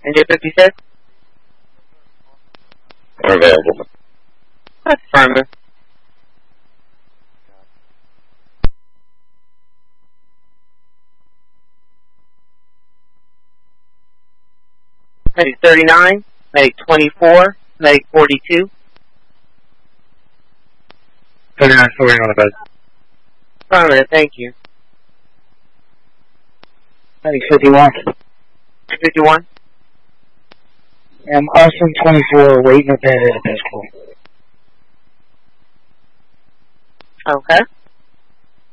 Engine 56? Available. That's affirmative. Medic 39, Medic 24, Medic 42. 39, still waiting on the bed. Affirmative, thank you. Medic 51. 51? Austin 24, waiting up at a bed school. Okay.